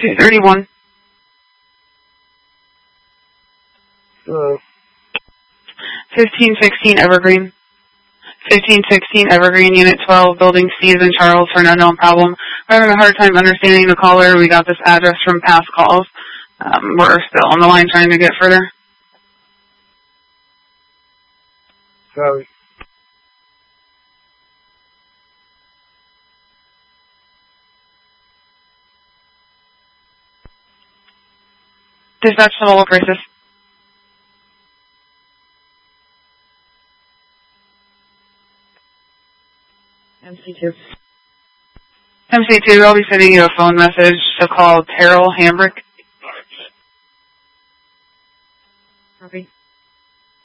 231. Hello. 1516 Evergreen. 1516 Evergreen, Unit 12, Building C is in Charles for an unknown problem. We're having a hard time understanding the caller. We got this address from past calls. We're still on the line trying to get further. Sorry. Dispatch to Mobile Crisis. MC2. MC2, I'll be sending you a phone message to call Terrell Hambrick.